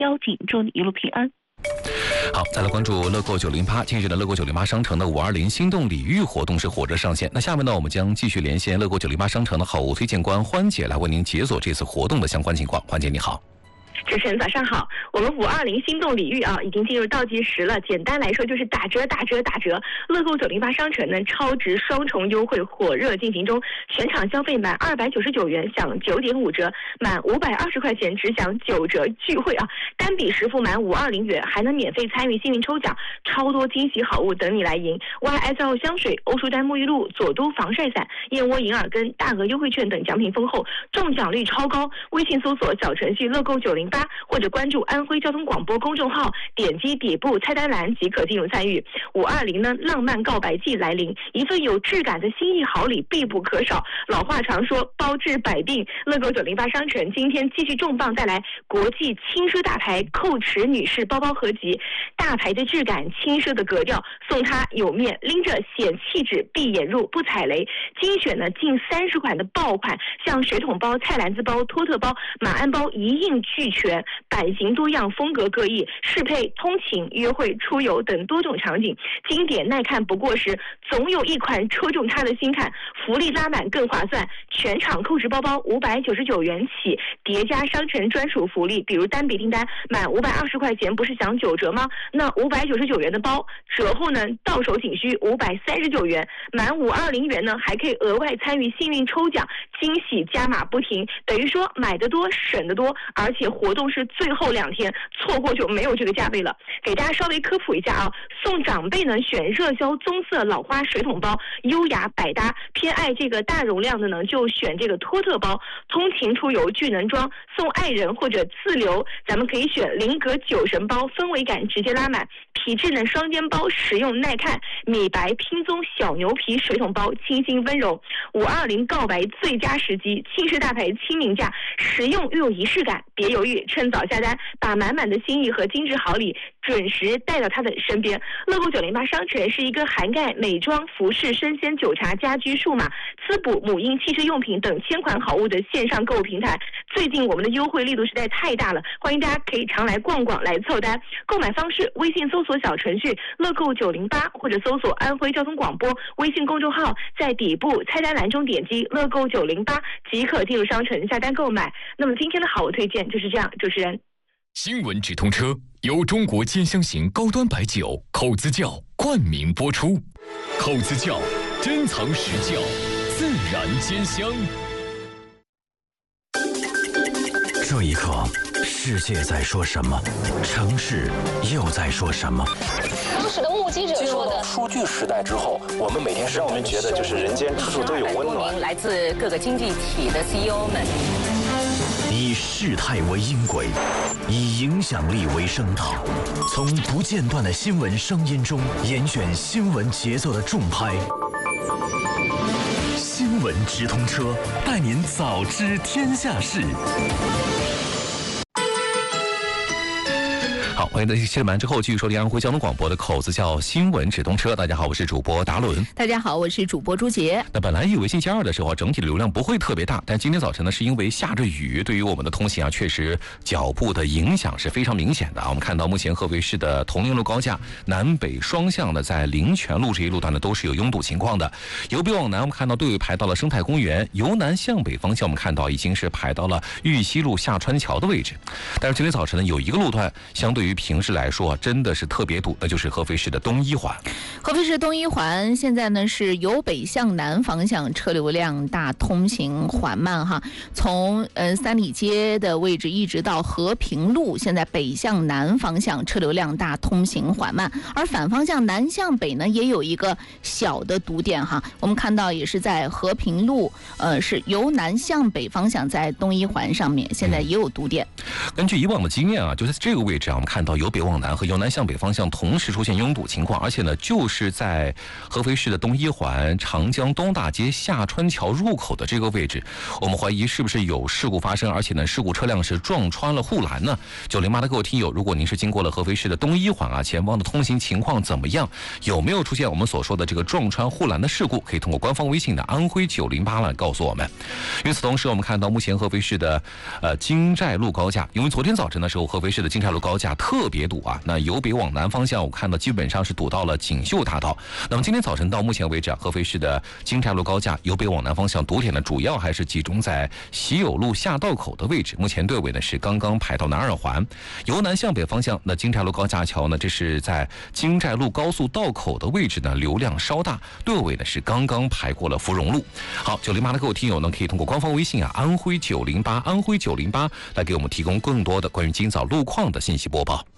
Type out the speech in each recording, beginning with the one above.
交警，祝你一路平安。 好，再来关注乐购908。近日的乐购908商城的520心动礼遇活动是火热上线。那下面呢，我们将继续连线乐购908商城的好物推荐官欢姐来为您解锁这次活动的相关情况。欢姐你好。 主持人早上好，我们520心动礼遇已经进入倒计时了。简单来说就是打折。乐购908商城呢超值双重优惠火热进行中，全场消费满299元享9.5折，满520块钱只享9折聚会单笔实付满520元还能免费参与幸运抽奖，超多惊喜好物等你来赢。YSL 香水、欧舒丹沐浴露、佐都防晒伞、燕窝银耳根、大额优惠券等奖品丰厚，中奖率超高。微信搜索小程序乐购908或者关注安徽交通广播公众号，点击底部菜单栏即可进入参与。520呢，浪漫告白季来临，一份有质感的心意好礼必不可少。老话常说包治百病，乐购908商城今天继续重磅带来国际轻奢大牌蔻驰女士包包合集，大牌的质感，轻奢的格调，送它有面，拎着显气质，闭眼入不踩雷。精选呢近30款的爆款，像水桶包、菜篮子包、托特包、马鞍包一应俱全，版型多样，风格各异，适配通勤、约会、出游等多种场景，经典耐看不过时，总有一款戳中他的心坎，福利拉满更划算。全场蔻驰包包599元起，叠加商城专属福利，比如单笔订单满520块钱不是享9折吗？那599元的包折后呢到手仅需539元，满520元呢还可以额外参与幸运抽奖，惊喜加码不停，等于说买得多省得多，而且活动是最后2天，错过就没有这个价位了。给大家稍微科普一下送长辈呢选热销棕色老花水桶包，优雅百搭；偏爱这个大容量的呢就选这个托特包，通勤出游巨能装。送爱人或者自留，咱们可以选菱格酒神包，氛围感直接拉满。皮质呢双肩包，实用耐看；米白拼棕小牛皮水桶包，清新温柔。520告白最佳时机，轻奢大牌亲民价，实用又有仪式感，别犹豫，趁早下单，把满满的心意和精致好礼准时带到他的身边。乐购908商城是一个涵盖美妆、服饰、生鲜、酒茶、家居、数码、滋补、母婴、汽车用品等1000款好物的线上购物平台。最近我们的优惠力度实在太大了，欢迎大家可以常来逛逛，来凑单。购买方式：微信搜索小程序乐购908，或者搜索安徽交通广播微信公众号，在底部菜单栏中点击乐购908即可进入商城下单购买。那么今天的好物推荐就是这样，主持人。 新闻直通车由中国尖香型高端白酒口子窖冠名播出，口子窖珍藏实窖，自然尖香。 这一刻，世界在说什么？城市又在说什么？ 当时的目击者说的， 数据时代之后，我们每天让我们觉得就是人间处处都有温暖。 来自各个经济体的 CEO 们， 以事态为音轨，以影响力为声道，从不间断的新闻声音中严选新闻节奏的重拍。新闻直通车，带您早知天下事。 好，欢迎大家谢完之后继续收听安徽交通广播的口子窖新闻直通车。大家好，我是主播达伦。 大家好，我是主播朱杰。 那本来以为星期二的时候整体的流量不会特别大，但今天早晨呢，是因为下着雨，对于我们的通行确实脚步的影响是非常明显的我们看到目前合肥市的铜陵路高架南北双向的在灵泉路这一路段呢都是有拥堵情况的。由北往南，我们看到队伍排到了生态公园；由南向北方向，我们看到已经是排到了玉溪路下川桥的位置。但是今天早晨呢，有一个路段相对于平时来说真的是特别堵，那就是合肥市的东一环。 合肥市东一环现在呢是由北向南方向车流量大，通行缓慢从三里街的位置一直到和平路，现在北向南方向车流量大，通行缓慢。而反方向南向北呢也有一个小的堵点我们看到也是在和平路是由南向北方向在东一环上面现在也有堵点。 根据以往的经验就在这个位置我们看看到由北往南和由南向北方向同时出现拥堵情况，而且呢，就是在合肥市的东一环长江东大街下川桥入口的这个位置，我们怀疑是不是有事故发生，而且呢，事故车辆是撞穿了护栏呢？908的各位听友，如果您是经过了合肥市的东一环啊，前方的通行情况怎么样？有没有出现我们所说的这个撞穿护栏的事故？可以通过官方微信的安徽908来告诉我们。与此同时，我们看到目前合肥市的京寨路高架，因为昨天早晨的时候，合肥市的京寨路高架特别堵啊，那由北往南方向，我看到基本上是堵到了锦绣大道。那么今天早晨到目前为止啊，合肥市的京寨路高架由北往南方向堵点呢，主要还是集中在喜友路下道口的位置。目前队尾呢是刚刚排到南二环，由南向北方向，那京寨路高架桥呢，这是在京寨路高速道口的位置呢，流量稍大，队尾呢是刚刚排过了芙蓉路。好，908的各位听友呢，可以通过官方微信啊，安徽908，安徽908来给我们提供更多的关于今早路况的信息播报。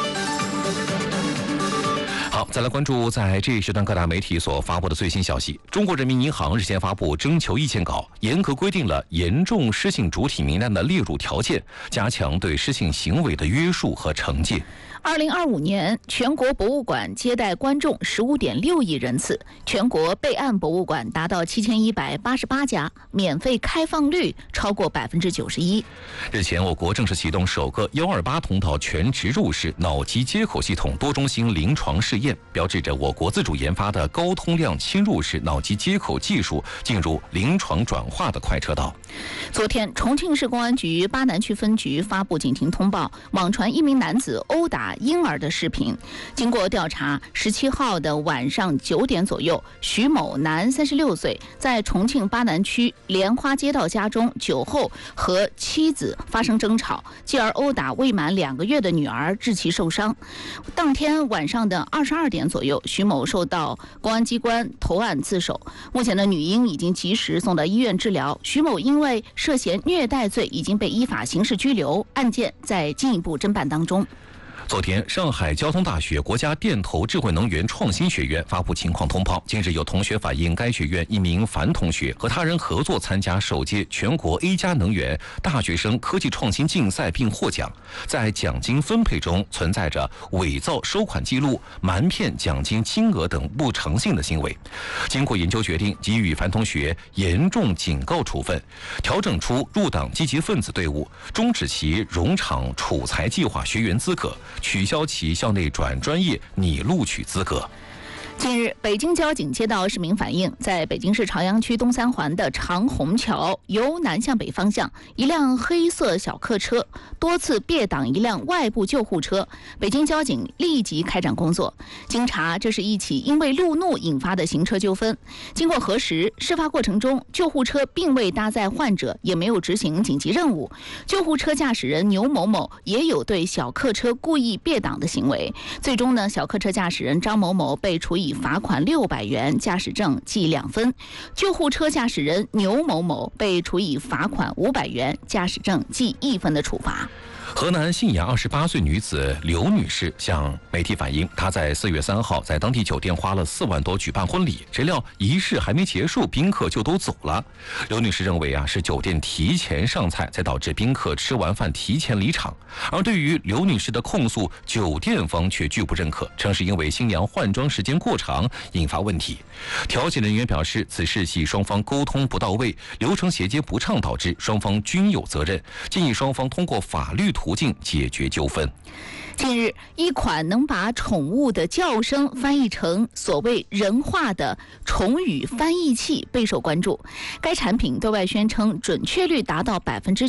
好，再来关注在这一时段各大媒体所发布的最新消息。中国人民银行日前发布征求意见稿，严格规定了严重失信主体名单的列入条件，加强对失信行为的约束和惩戒。 2025年，全国博物馆接待观众15.6亿人次，全国备案博物馆达到7188家，免费开放率超过91%。 日前，我国正式启动首个128通道全植入式脑机接口系统多中心临床试验，标志着我国自主研发的高通量侵入式脑机接口技术进入临床转化的快车道。 昨天，重庆市公安局巴南区分局发布警情通报，网传一名男子殴打婴儿的视频。经过调查，17号的晚上9点左右，徐某男36岁，在重庆巴南区莲花街道家中酒后和妻子发生争吵，继而殴打未满2个月的女儿，致其受伤。当天晚上的22点左右，徐某受到公安机关投案自首。目前的女婴已经及时送到医院治疗，徐某因为涉嫌虐待罪已经被依法刑事拘留，案件在进一步侦办当中。 昨天，上海交通大学国家电投智慧能源创新学院发布情况通报。近日有同学反映，该学院一名樊同学和他人合作参加首届全国 A+ 能源大学生科技创新竞赛并获奖，在奖金分配中存在着伪造收款记录、瞒骗奖金金额等不诚信的行为。经过研究决定，给予樊同学严重警告处分，调整出入党积极分子队伍，终止其荣场储才计划学员资格，取消其校内转专业拟录取资格。 近日，北京交警接到市民反映，在北京市朝阳区东三环的长虹桥由南向北方向，一辆黑色小客车多次别挡一辆外部救护车，北京交警立即开展工作。经查，这是一起因为路怒引发的行车纠纷。经过核实，事发过程中，救护车并未搭载患者，也没有执行紧急任务。救护车驾驶人牛某某也有对小客车故意别挡的行为。最终呢，小客车驾驶人张某某被处以罚款600元，驾驶证记2分；救护车驾驶人牛某某被处以罚款500元，驾驶证记1分的处罚。 河南信阳28岁女子刘女士向媒体反映，她在4月3号在当地酒店花了4万多举办婚礼，谁料仪式还没结束，宾客就都走了。刘女士认为是酒店提前上菜，才导致宾客吃完饭提前离场。而对于刘女士的控诉，酒店方却拒不认可，称是因为新娘换装时间过长引发问题。调解人员表示，此事系双方沟通不到位，流程衔接不畅导致，双方均有责任，建议双方通过法律途径解决纠纷。 近日，一款能把宠物的叫声翻译成所谓人话的宠语翻译器备受关注。该产品对外宣称准确率达到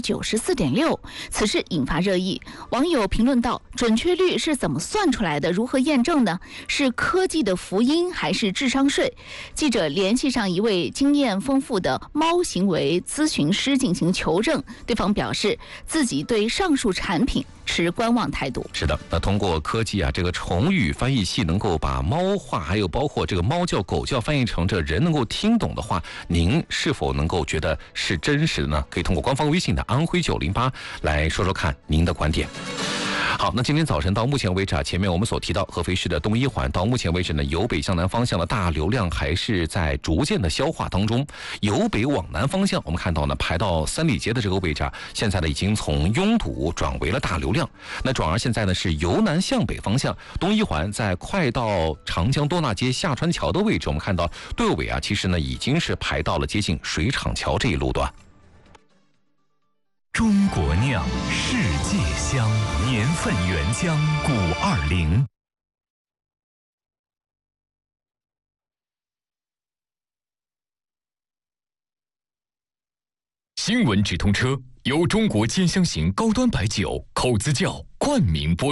94.6%，此事引发热议。网友评论道：“准确率是怎么算出来的？如何验证呢？是科技的福音还是智商税？”记者联系上一位经验丰富的猫行为咨询师进行求证，对方表示自己对上述产品持观望态度。 是的，那通过科技这个宠语翻译器能够把猫话还有包括这个猫叫狗叫翻译成这人能够听懂的话，您是否能够觉得是真实的呢？可以通过官方微信的安徽908来说说看您的观点。好。 好，那今天早晨到目前为止啊，前面我们所提到合肥市的东一环，到目前为止呢，由北向南方向的大流量还是在逐渐的消化当中。由北往南方向，我们看到呢，排到三里街的这个位置啊，现在呢已经从拥堵转为了大流量。那转而现在呢是由南向北方向，东一环在快到长江多纳街下川桥的位置，我们看到队尾啊，其实呢已经是排到了接近水厂桥这一路段。 中国酿，世界香，年份原浆520。 新闻直通车由中国尖香型高端白酒口子窖冠名播出。